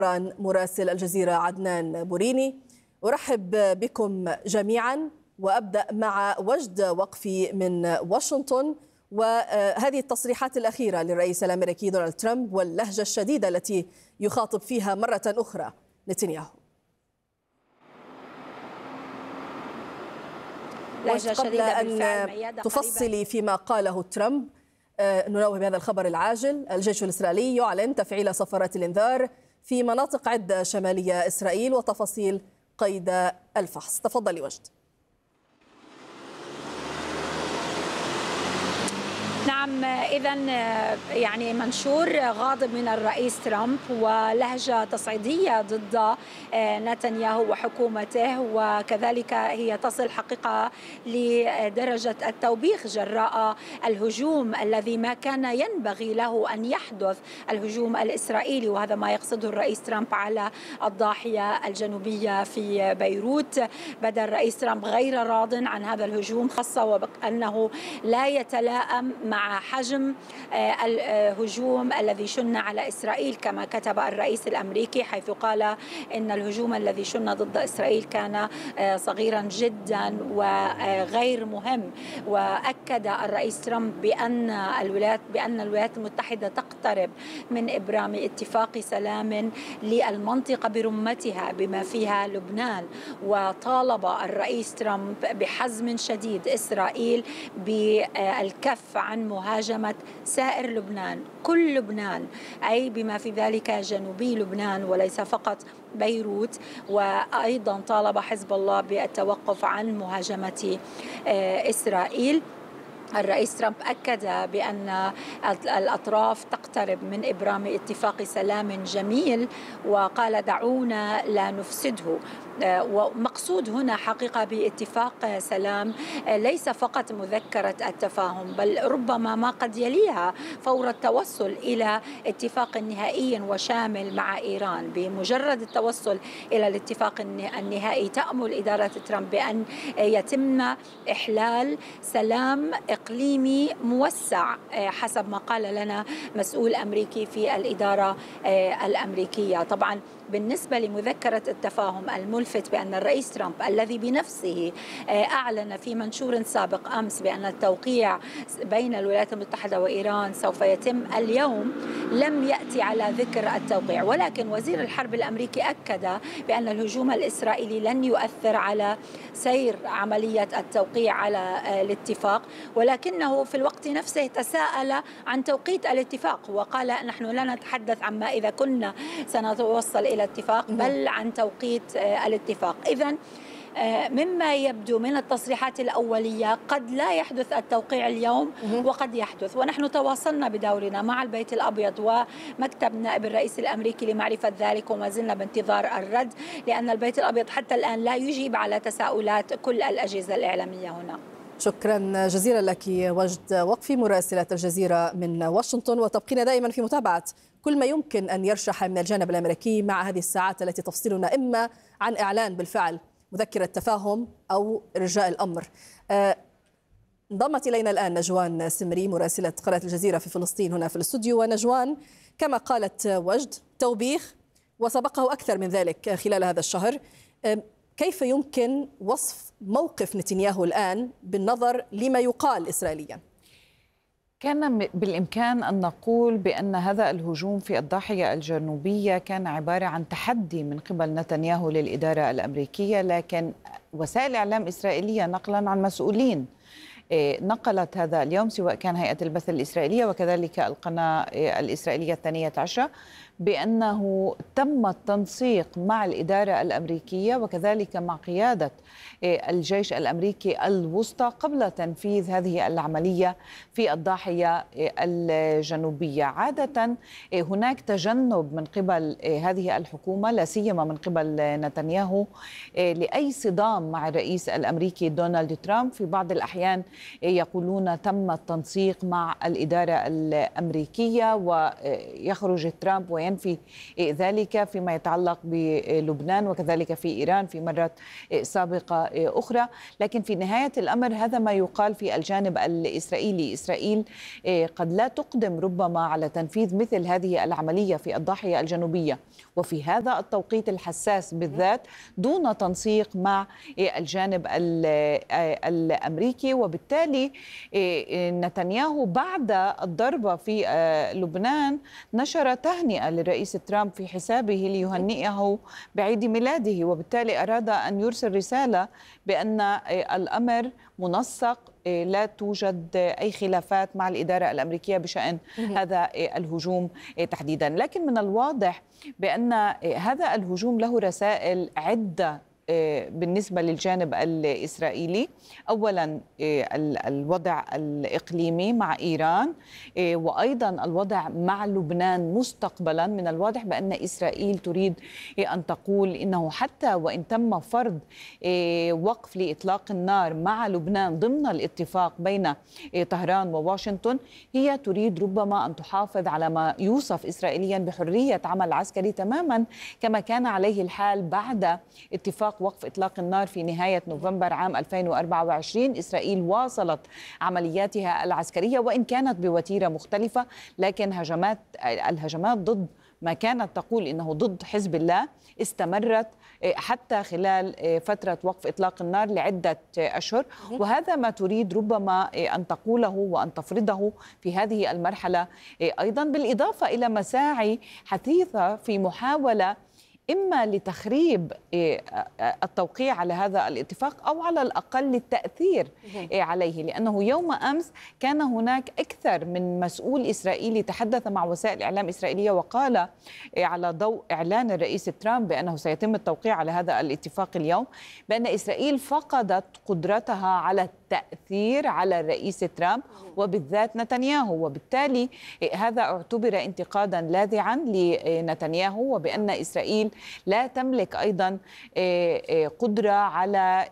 مراسل الجزيرة عدنان بوريني. أرحب بكم جميعا وأبدأ مع وجد وقفي من واشنطن وهذه التصريحات الأخيرة للرئيس الأمريكي دونالد ترامب واللهجة الشديدة التي يخاطب فيها مرة أخرى نتنياهو. قبل أن تفصلي فيما قاله ترامب ننوه بهذا الخبر العاجل. الجيش الإسرائيلي يعلن تفعيل صفارات الإنذار في مناطق عدة شمالية إسرائيل وتفاصيل قيد الفحص. تفضلي وجد. نعم، إذا يعني منشور غاضب من الرئيس ترامب ولهجة تصعيدية ضد نتنياهو وحكومته، وكذلك هي تصل حقيقة لدرجة التوبيخ جراء الهجوم الذي ما كان ينبغي له أن يحدث، الهجوم الإسرائيلي، وهذا ما يقصده الرئيس ترامب على الضاحية الجنوبية في بيروت. بدا الرئيس ترامب غير راض عن هذا الهجوم، خاصة وأنه لا يتلائم مع حجم الهجوم الذي شن على إسرائيل، كما كتب الرئيس الأمريكي حيث قال إن الهجوم الذي شن ضد إسرائيل كان صغيرا جدا وغير مهم. وأكد الرئيس ترامب بأن الولايات المتحدة تقترب من إبرام اتفاق سلام للمنطقة برمتها بما فيها لبنان. وطالب الرئيس ترامب بحزم شديد إسرائيل بالكف عن مهاجمة سائر لبنان، كل لبنان، أي بما في ذلك جنوبي لبنان وليس فقط بيروت. وأيضا طالب حزب الله بالتوقف عن مهاجمة إسرائيل. الرئيس ترامب أكد بأن الأطراف تقترب من إبرام اتفاق سلام جميل، وقال دعونا لا نفسده. ومقصود هنا حقيقة باتفاق سلام ليس فقط مذكرة التفاهم، بل ربما ما قد يليها فور التوصل إلى اتفاق نهائي وشامل مع إيران. بمجرد التوصل إلى الاتفاق النهائي تأمل إدارة ترامب بأن يتم إحلال سلام إقليمي موسع حسب ما قال لنا مسؤول أمريكي في الإدارة الأمريكية. طبعا بالنسبة لمذكرة التفاهم، الملفت بأن الرئيس ترامب الذي بنفسه أعلن في منشور سابق أمس بأن التوقيع بين الولايات المتحدة وإيران سوف يتم اليوم، لم يأتي على ذكر التوقيع. ولكن وزير الحرب الأمريكي أكد بأن الهجوم الإسرائيلي لن يؤثر على سير عملية التوقيع على الاتفاق، ولكنه في الوقت نفسه تساءل عن توقيت الاتفاق وقال نحن لا نتحدث عما إذا كنا سنتوصل إلى اتفاق، بل عن توقيت الاتفاق. إذن مما يبدو من التصريحات الأولية قد لا يحدث التوقيع اليوم وقد يحدث. ونحن تواصلنا بدورنا مع البيت الأبيض ومكتب نائب الرئيس الأمريكي لمعرفة ذلك، وما زلنا بانتظار الرد، لأن البيت الأبيض حتى الآن لا يجيب على تساؤلات كل الأجهزة الإعلامية هنا. شكرا جزيلا لك وجد وقفي مراسلة الجزيرة من واشنطن، وتبقينا دائما في متابعة كل ما يمكن أن يرشح من الجانب الأمريكي مع هذه الساعات التي تفصلنا إما عن إعلان بالفعل مذكرة تفاهم أو إرجاء الأمر. انضمت إلينا الآن نجوان سمري مراسلة قناة الجزيرة في فلسطين هنا في الاستوديو. ونجوان، كما قالت وجد، توبيخ وسبقه أكثر من ذلك خلال هذا الشهر. كيف يمكن وصف موقف نتنياهو الآن بالنظر لما يقال إسرائيليا؟ كان بالإمكان أن نقول بأن هذا الهجوم في الضاحية الجنوبية كان عبارة عن تحدي من قبل نتنياهو للإدارة الأمريكية، لكن وسائل إعلام إسرائيلية نقلا عن مسؤولين نقلت هذا اليوم، سواء كان هيئة البث الإسرائيلية وكذلك القناة الإسرائيلية 12، بأنه تم التنسيق مع الإدارة الأمريكية وكذلك مع قيادة الجيش الأمريكي الوسطى قبل تنفيذ هذه العملية في الضاحية الجنوبية. عادة هناك تجنب من قبل هذه الحكومة، لا سيما من قبل نتنياهو، لأي صدام مع الرئيس الأمريكي دونالد ترامب. في بعض الأحيان يقولون تم التنسيق مع الإدارة الأمريكية، ويخرج ترامب وينفي ذلك فيما يتعلق بلبنان وكذلك في إيران في مرات سابقة أخرى. لكن في نهاية الأمر هذا ما يقال في الجانب الإسرائيلي. إسرائيل قد لا تقدم ربما على تنفيذ مثل هذه العملية في الضاحية الجنوبية وفي هذا التوقيت الحساس بالذات دون تنسيق مع الجانب الأمريكي. وبالتالي نتنياهو بعد الضربة في لبنان نشر تهنئة للرئيس ترامب في حسابه ليهنئه بعيد ميلاده، وبالتالي أراد أن يرسل رسالة بأن الأمر منسق، لا توجد أي خلافات مع الإدارة الأمريكية بشأن هذا الهجوم تحديدا. لكن من الواضح بأن هذا الهجوم له رسائل عدة بالنسبة للجانب الإسرائيلي. أولا الوضع الإقليمي مع إيران، وأيضا الوضع مع لبنان مستقبلا. من الواضح بأن إسرائيل تريد أن تقول إنه حتى وإن تم فرض وقف لإطلاق النار مع لبنان ضمن الاتفاق بين طهران وواشنطن، هي تريد ربما أن تحافظ على ما يوصف إسرائيليا بحرية عمل عسكري تماما كما كان عليه الحال بعد اتفاق وقف إطلاق النار في نهاية نوفمبر عام 2024. إسرائيل واصلت عملياتها العسكرية وإن كانت بوتيرة مختلفة، لكن الهجمات ضد ما كانت تقول إنه ضد حزب الله استمرت حتى خلال فترة وقف إطلاق النار لعدة أشهر، وهذا ما تريد ربما أن تقوله وأن تفرضه في هذه المرحلة أيضا، بالإضافة إلى مساعي حثيثة في محاولة إما لتخريب التوقيع على هذا الاتفاق أو على الأقل التأثير عليه، لأنه يوم أمس كان هناك أكثر من مسؤول إسرائيلي تحدث مع وسائل إعلام إسرائيلية وقال على ضوء إعلان الرئيس ترامب بأنه سيتم التوقيع على هذا الاتفاق اليوم بأن إسرائيل فقدت قدرتها على التأثير على الرئيس ترامب وبالذات نتنياهو، وبالتالي هذا اعتبر انتقادا لاذعا لنتنياهو، وبأن إسرائيل لا تملك أيضا قدرة على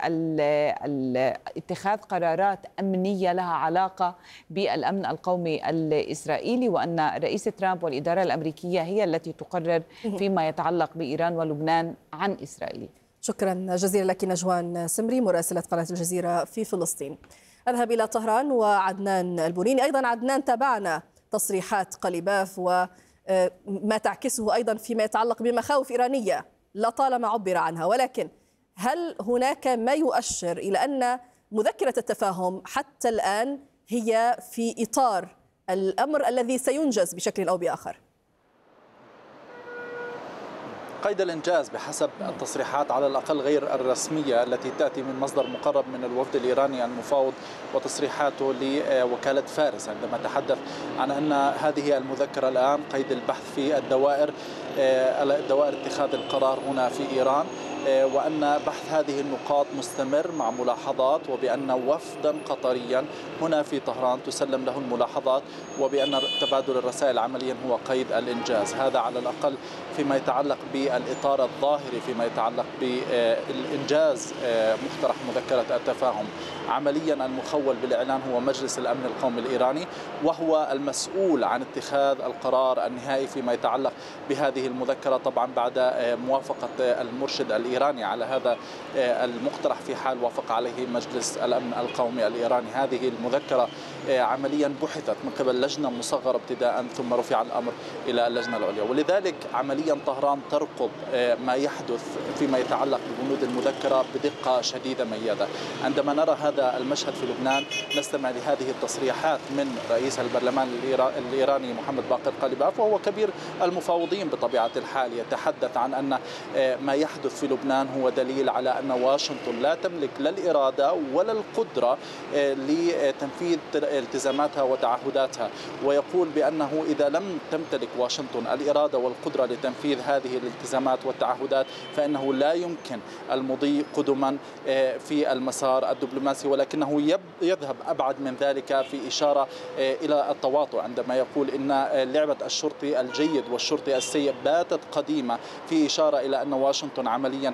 اتخاذ قرارات أمنية لها علاقة بالأمن القومي الإسرائيلي، وأن الرئيس ترامب والإدارة الأمريكية هي التي تقرر فيما يتعلق بإيران ولبنان عن إسرائيل. شكرا جزيلا لك نجوان سمري مراسلة قناة الجزيرة في فلسطين. أذهب إلى طهران وعدنان البونيني. أيضا عدنان، تابعنا تصريحات قليباف وما تعكسه أيضا فيما يتعلق بمخاوف إيرانية لطالما عبر عنها، ولكن هل هناك ما يؤشر إلى أن مذكرة التفاهم حتى الآن هي في إطار الأمر الذي سينجز بشكل أو بآخر؟ قيد الإنجاز بحسب التصريحات على الأقل غير الرسمية التي تأتي من مصدر مقرب من الوفد الإيراني المفاوض، وتصريحاته لوكالة فارس عندما تحدث عن أن هذه المذكرة الآن قيد البحث في الدوائر اتخاذ القرار هنا في إيران، وأن بحث هذه النقاط مستمر مع ملاحظات، وبأن وفدا قطريا هنا في طهران تسلم له الملاحظات، وبأن تبادل الرسائل عمليا هو قيد الإنجاز. هذا على الأقل فيما يتعلق بالإطار الظاهري فيما يتعلق بالإنجاز مقترح مذكرة التفاهم. عمليا المخول بالإعلان هو مجلس الأمن القومي الإيراني، وهو المسؤول عن اتخاذ القرار النهائي فيما يتعلق بهذه المذكرة، طبعا بعد موافقة المرشد الإيراني على هذا المقترح في حال وافق عليه مجلس الأمن القومي الإيراني. هذه المذكرة عمليا بحثت من قبل لجنة مصغرة ابتداء، ثم رفع الأمر إلى اللجنة العليا، ولذلك عمليا طهران ترقب ما يحدث فيما يتعلق ببنود المذكرة بدقة شديدة ميادة. عندما نرى هذا المشهد في لبنان نستمع لهذه التصريحات من رئيس البرلمان الإيراني محمد باقر قليباف، وهو كبير المفاوضين بطبيعة الحال، يتحدث عن أن ما يحدث في لبنان هو دليل على أن واشنطن لا تملك لا الإرادة ولا القدرة لتنفيذ التزاماتها وتعهداتها، ويقول بأنه إذا لم تمتلك واشنطن الإرادة والقدرة لتنفيذ هذه الالتزامات والتعهدات فإنه لا يمكن المضي قدما في المسار الدبلوماسي، ولكنه يذهب أبعد من ذلك في إشارة إلى التواطؤ عندما يقول إن لعبة الشرطي الجيد والشرطي السيء باتت قديمة، في إشارة إلى أن واشنطن عمليا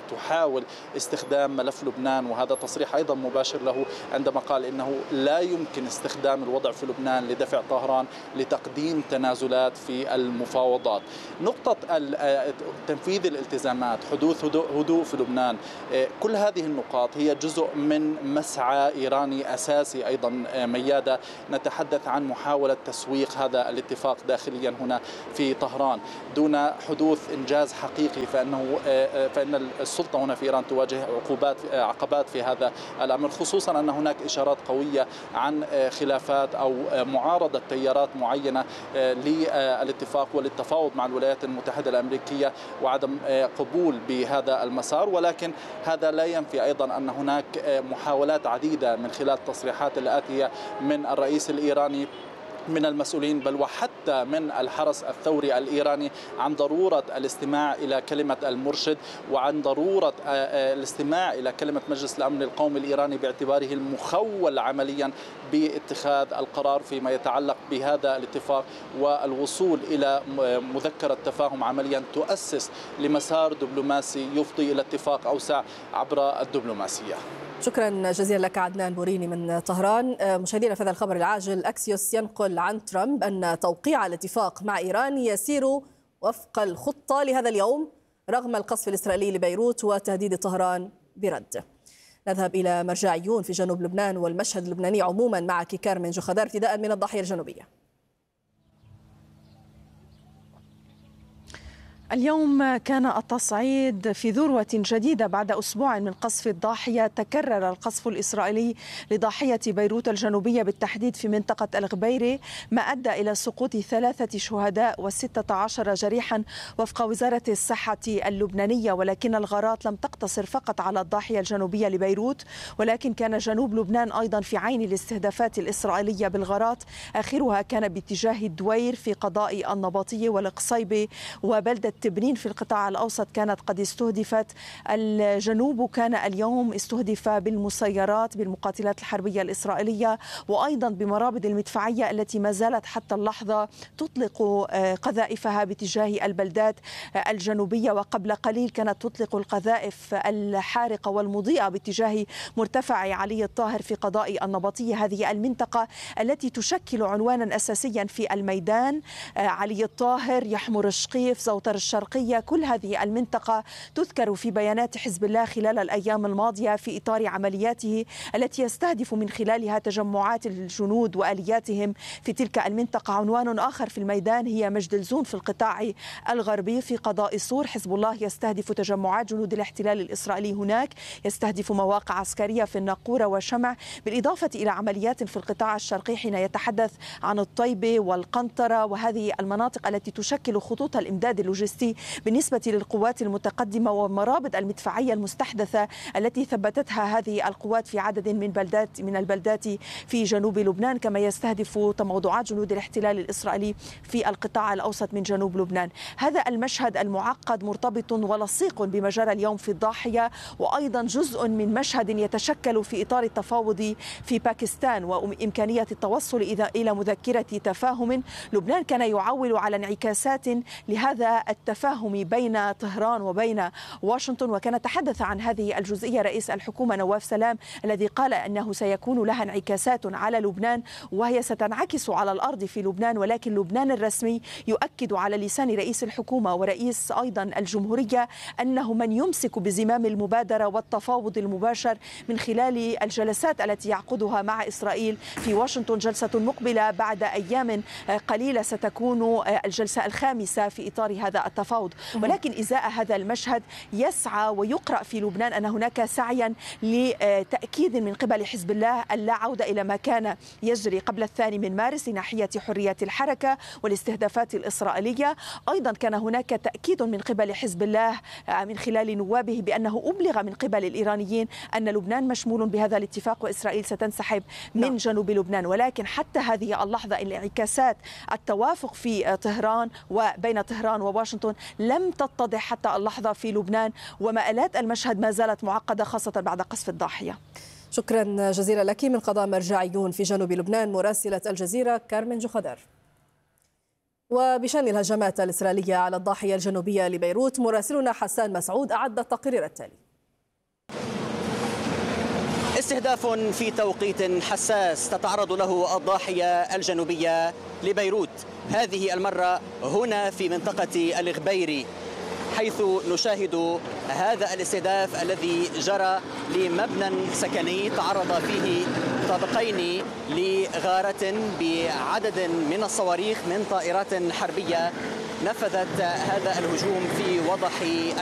تحاول استخدام ملف لبنان، وهذا تصريح أيضا مباشر له عندما قال إنه لا يمكن استخدام الوضع في لبنان لدفع طهران لتقديم تنازلات في المفاوضات. نقطة تنفيذ الالتزامات، حدوث هدوء في لبنان، كل هذه النقاط هي جزء من مسعى إيراني أساسي أيضا ميادة. نتحدث عن محاولة تسويق هذا الاتفاق داخليا هنا في طهران دون حدوث إنجاز حقيقي، فإن السلطة هنا في إيران تواجه عقبات في هذا الأمر، خصوصا أن هناك إشارات قوية عن خلافات أو معارضة تيارات معينة للاتفاق وللتفاوض مع الولايات المتحدة الأمريكية وعدم قبول بهذا المسار. ولكن هذا لا ينفي أيضا أن هناك محاولات عديدة من خلال التصريحات الآتية من الرئيس الإيراني، من المسؤولين، بل وحتى من الحرس الثوري الإيراني، عن ضرورة الاستماع إلى كلمة المرشد وعن ضرورة الاستماع إلى كلمة مجلس الأمن القومي الإيراني باعتباره المخول عمليا باتخاذ القرار فيما يتعلق بهذا الاتفاق والوصول إلى مذكرة تفاهم عمليا تؤسس لمسار دبلوماسي يفضي إلى اتفاق أوسع عبر الدبلوماسية. شكرا جزيلا لك عدنان بوريني من طهران. مشاهدينا في هذا الخبر العاجل، أكسيوس ينقل عن ترامب أن توقيع الاتفاق مع إيران يسير وفق الخطة لهذا اليوم رغم القصف الإسرائيلي لبيروت وتهديد طهران برد. نذهب إلى مرجعيون في جنوب لبنان والمشهد اللبناني عموما معك كارمن جوخدار ابتداء من الضاحية الجنوبية. اليوم كان التصعيد في ذروة جديدة بعد أسبوع من قصف الضاحية. تكرر القصف الإسرائيلي لضاحية بيروت الجنوبية بالتحديد في منطقة الغبيري، ما أدى إلى سقوط 3 شهداء و16 جريحا وفق وزارة الصحة اللبنانية. ولكن الغارات لم تقتصر فقط على الضاحية الجنوبية لبيروت، ولكن كان جنوب لبنان أيضا في عين الاستهدافات الإسرائيلية بالغارات. آخرها كان باتجاه الدوير في قضاء النباطية والقصيبة وبلدة تبنين في القطاع الأوسط كانت قد استهدفت. الجنوب كان اليوم استهدف بالمسيرات بالمقاتلات الحربية الإسرائيلية، وأيضا بمرابط المدفعية التي ما زالت حتى اللحظة تطلق قذائفها باتجاه البلدات الجنوبية، وقبل قليل كانت تطلق القذائف الحارقة والمضيئة باتجاه مرتفع علي الطاهر في قضاء النبطية. هذه المنطقة التي تشكل عنوانا أساسيا في الميدان، علي الطاهر، يحمر الشقيف، زوطر الشرقية، كل هذه المنطقة تذكر في بيانات حزب الله خلال الأيام الماضية في إطار عملياته التي يستهدف من خلالها تجمعات الجنود وآلياتهم في تلك المنطقة. عنوان آخر في الميدان هي مجدلزون في القطاع الغربي في قضاء صور. حزب الله يستهدف تجمعات جنود الاحتلال الإسرائيلي هناك، يستهدف مواقع عسكرية في الناقورة وشمع، بالإضافة إلى عمليات في القطاع الشرقي حين يتحدث عن الطيبة والقنطرة وهذه المناطق التي تشكل خطوط الإمداد اللوجستي بالنسبة للقوات المتقدمة ومرابط المدفعية المستحدثة التي ثبتتها هذه القوات في عدد من البلدات في جنوب لبنان، كما يستهدف تموضعات جنود الاحتلال الإسرائيلي في القطاع الأوسط من جنوب لبنان. هذا المشهد المعقد مرتبط ولصيق بما جرى اليوم في الضاحية، وأيضا جزء من مشهد يتشكل في إطار التفاوض في باكستان وإمكانية التوصل إلى مذكرة تفاهم. لبنان كان يعول على انعكاسات لهذا التفاهم بين طهران وبين واشنطن، وكان تحدث عن هذه الجزئية رئيس الحكومة نواف سلام الذي قال أنه سيكون لها انعكاسات على لبنان وهي ستنعكس على الأرض في لبنان، ولكن لبنان الرسمي يؤكد على لسان رئيس الحكومة ورئيس أيضا الجمهورية أنه من يمسك بزمام المبادرة والتفاوض المباشر من خلال الجلسات التي يعقدها مع إسرائيل في واشنطن. جلسة مقبلة بعد أيام قليلة ستكون الجلسة الخامسة في إطار هذا التفاوض. ولكن إزاء هذا المشهد يسعى ويقرأ في لبنان أن هناك سعيا لتأكيد من قبل حزب الله اللا عودة إلى ما كان يجري قبل 2 مارس لناحية حرية الحركة والاستهدافات الإسرائيلية. أيضا كان هناك تأكيد من قبل حزب الله من خلال نوابه بأنه أبلغ من قبل الإيرانيين أن لبنان مشمول بهذا الاتفاق وإسرائيل ستنسحب من جنوب لبنان. ولكن حتى هذه اللحظة انعكاسات التوافق في طهران وبين طهران وواشنطن لم تتضح حتى اللحظة في لبنان، ومآلات المشهد ما زالت معقدة خاصة بعد قصف الضاحية. شكرا جزيلا لك من قضاء مرجعيون في جنوب لبنان مراسلة الجزيرة كارمن جوخدار. وبشأن الهجمات الإسرائيلية على الضاحية الجنوبية لبيروت، مراسلنا حسان مسعود أعد التقرير التالي. استهداف في توقيت حساس تتعرض له الضاحية الجنوبية لبيروت، هذه المرة هنا في منطقة الغبيري، حيث نشاهد هذا الاستهداف الذي جرى لمبنى سكني تعرض فيه طابقين لغارة بعدد من الصواريخ من طائرات حربية نفذت هذا الهجوم في وضح